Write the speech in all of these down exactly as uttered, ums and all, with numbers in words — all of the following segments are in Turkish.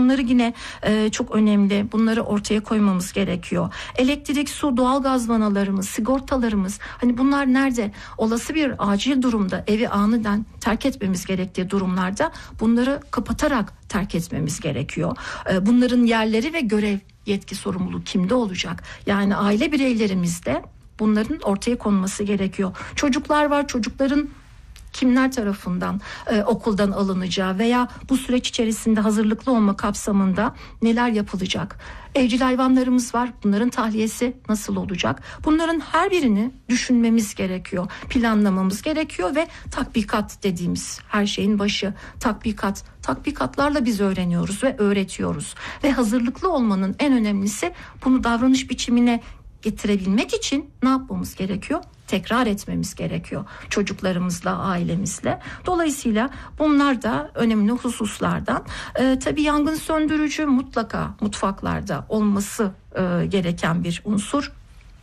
bunları yine e, çok önemli. Bunları ortaya koymamız gerekiyor. Elektrik, su, doğalgaz vanalarımız, sigortalarımız, hani bunlar nerede? Olası bir acil durumda evi aniden terk etmemiz gerektiği durumlarda bunları kapatarak terk etmemiz gerekiyor. E, bunların yerleri ve görev, yetki, sorumluluğu kimde olacak? Yani aile bireylerimizde bunların ortaya konması gerekiyor. Çocuklar var, çocukların kimler tarafından e, okuldan alınacağı veya bu süreç içerisinde hazırlıklı olma kapsamında neler yapılacak? Evcil hayvanlarımız var. Bunların tahliyesi nasıl olacak? Bunların her birini düşünmemiz gerekiyor. Planlamamız gerekiyor ve tatbikat dediğimiz her şeyin başı tatbikat. Tatbikatlarla biz öğreniyoruz ve öğretiyoruz. Ve hazırlıklı olmanın en önemlisi bunu davranış biçimine getirebilmek için ne yapmamız gerekiyor? Tekrar etmemiz gerekiyor çocuklarımızla, ailemizle. Dolayısıyla bunlar da önemli hususlardan. Ee, tabii yangın söndürücü mutlaka mutfaklarda olması e, gereken bir unsur.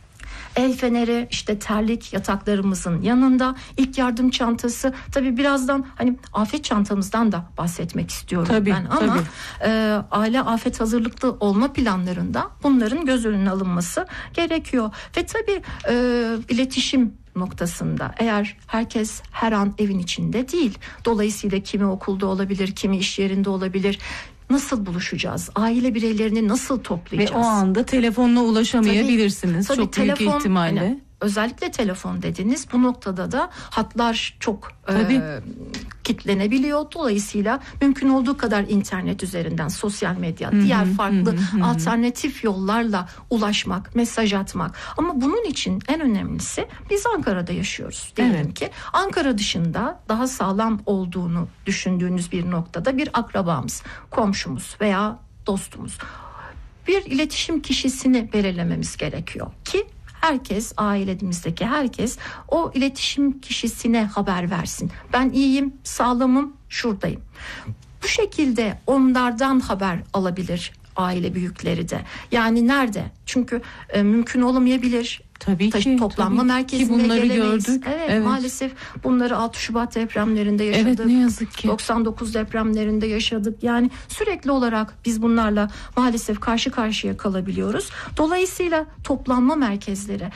El feneri, işte terlik yataklarımızın yanında, ilk yardım çantası. Tabii birazdan hani afet çantamızdan da bahsetmek istiyorum tabii, ben ama tabii. E, aile afet hazırlıklı olma planlarında bunların göz önüne alınması gerekiyor. Ve tabii e, iletişim noktasında eğer herkes her an evin içinde değil, dolayısıyla kimi okulda olabilir, kimi iş yerinde olabilir. Nasıl buluşacağız? Aile bireylerini nasıl toplayacağız? Ve o anda telefonla ulaşamayabilirsiniz. Tabii, çok tabii, büyük telefon, ihtimalle. Hani, özellikle telefon dediniz. Bu noktada da hatlar çok e, kitlenebiliyor. Dolayısıyla mümkün olduğu kadar internet üzerinden, sosyal medya, Hı-hı, diğer farklı hı-hı. alternatif yollarla ulaşmak, mesaj atmak. Ama bunun için en önemlisi biz Ankara'da yaşıyoruz. Diyelim evet. ki Ankara dışında daha sağlam olduğunu düşündüğünüz bir noktada bir akrabamız, komşumuz veya dostumuz, bir iletişim kişisini belirlememiz gerekiyor ki herkes, ailemizdeki herkes o iletişim kişisine haber versin. Ben iyiyim, sağlamım, şuradayım. Bu şekilde onlardan haber alabilir aile büyükleri de. Yani nerede? Çünkü e, mümkün olamayabilir. Tabii Taş, ki. toplanma tabii merkezine ki bunları gelemeyiz. gördük. Evet, evet. Maalesef bunları altı Şubat depremlerinde yaşadık. Evet, ne yazık ki. doksan dokuz depremlerinde yaşadık. Yani sürekli olarak biz bunlarla maalesef karşı karşıya kalabiliyoruz. Dolayısıyla toplanma merkezleri,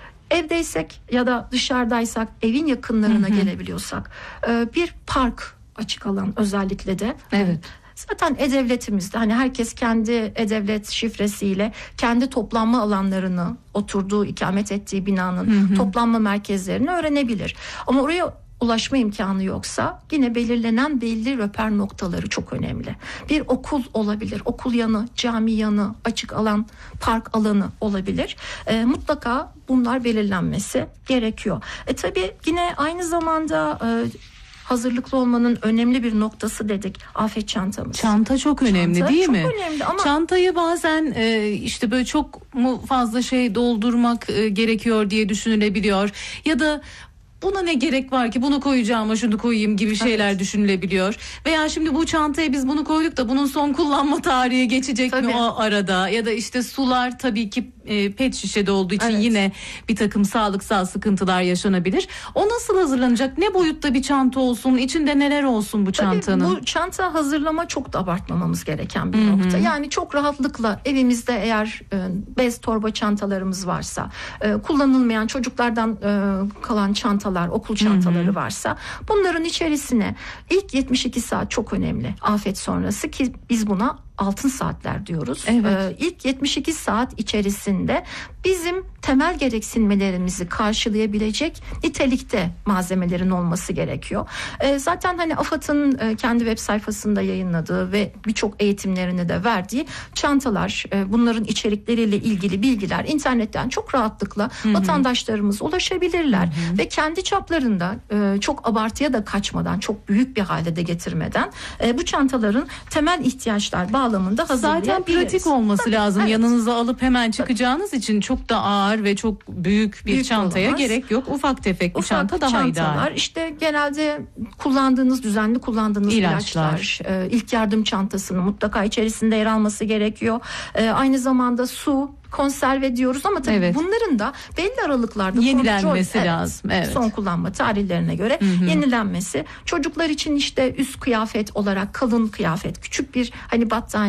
evdeysek ya da dışarıdaysak, evin yakınlarına hı hı. gelebiliyorsak, bir park, açık alan özellikle de. Evet. Zaten E-Devlet'imizde hani herkes kendi E-Devlet şifresiyle kendi toplanma alanlarını, oturduğu, ikamet ettiği binanın hı hı. toplanma merkezlerini öğrenebilir. Ama oraya ulaşma imkanı yoksa yine belirlenen belli röper noktaları çok önemli. Bir okul olabilir, okul yanı, cami yanı, açık alan, park alanı olabilir. E, mutlaka bunlar belirlenmesi gerekiyor. E tabii yine aynı zamanda e, hazırlıklı olmanın önemli bir noktası dedik, afet çantamız. Çanta çok önemli Çanta değil çok mi? Önemli ama çantayı bazen e, işte böyle çok mu fazla şey doldurmak e, gerekiyor diye düşünülebiliyor ya da buna ne gerek var ki, bunu koyacağıma şunu koyayım gibi şeyler evet. düşünülebiliyor. Veya şimdi bu çantaya biz bunu koyduk da bunun son kullanma tarihi geçecek tabii. mi o arada, ya da işte sular tabii ki e, pet şişede olduğu için evet. yine bir takım sağlıksal sıkıntılar yaşanabilir. O nasıl hazırlanacak? Ne boyutta bir çanta olsun? İçinde neler olsun bu çantanın? Tabii bu çanta hazırlama çok da abartmamamız gereken bir Hı-hı. nokta. Yani çok rahatlıkla evimizde eğer e, bez torba çantalarımız varsa, e, kullanılmayan çocuklardan e, kalan çantalar, okul çantaları Hı-hı. varsa bunların içerisine ilk yetmiş iki saat çok önemli. Afet sonrası, ki biz buna altın saatler diyoruz. Evet. Ee, ilk yetmiş iki saat içerisinde bizim temel gereksinmelerimizi karşılayabilecek nitelikte malzemelerin olması gerekiyor. Ee, zaten hani AFAD'ın e, kendi web sayfasında yayınladığı ve birçok eğitimlerini de verdiği çantalar, e, bunların içerikleriyle ilgili bilgiler internetten çok rahatlıkla Hı-hı. vatandaşlarımız ulaşabilirler. Hı-hı. Ve kendi çaplarında e, çok abartıya da kaçmadan, çok büyük bir hale de getirmeden e, bu çantaların temel ihtiyaçlar bağlamında hazırlayabiliriz. Zaten pratik olması Tabii, lazım. Evet. Yanınıza alıp hemen çıkacağınız Tabii. için çok da ağır ve çok büyük bir büyük çantaya olmaz. Gerek yok. Ufak tefek bir Ufak çanta daha çantalar, ideal. İşte genelde kullandığınız, düzenli kullandığınız ilaçlar, ilaçlar e, ilk yardım çantasının mutlaka içerisinde yer alması gerekiyor. E, aynı zamanda su, konserve diyoruz ama tabii evet. bunların da belli aralıklarda yenilenmesi kontrol, lazım. Evet. Son kullanma tarihlerine göre Hı-hı. yenilenmesi. Çocuklar için işte üst kıyafet olarak kalın kıyafet, küçük bir hani battaniye